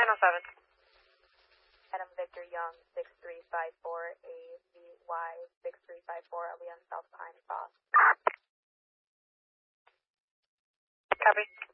907. Adam Victor Young, 6354, AVY 6354, I'll be on South Pine Cross. Copy.